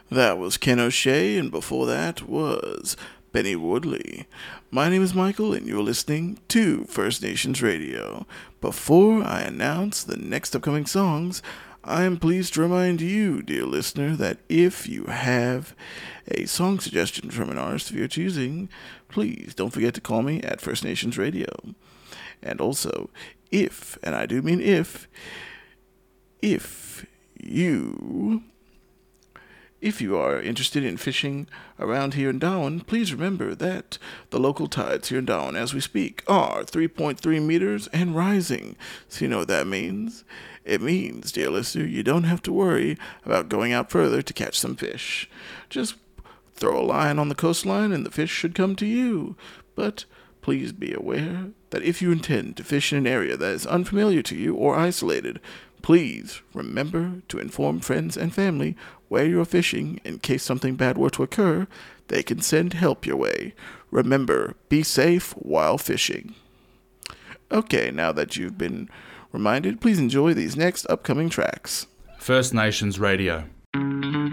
That was Ken O'Shea, and before that was Benny Woodley. My name is Michael, and you're listening to First Nations Radio. Before I announce the next upcoming songs, I am pleased to remind you, dear listener, that if you have a song suggestion from an artist of your choosing, please don't forget to call me at First Nations Radio. And also, if, and I do mean if you are interested in fishing around here in Darwin, please remember that the local tides here in Darwin as we speak are 3.3 meters and rising. So you know what that means? It means, dear listener, you don't have to worry about going out further to catch some fish. Just throw a line on the coastline and the fish should come to you. But please be aware that if you intend to fish in an area that is unfamiliar to you or isolated, please remember to inform friends and family where you're fishing in case something bad were to occur. They can send help your way. Remember, be safe while fishing. Okay, now that you've been reminded, please enjoy these next upcoming tracks. First Nations Radio.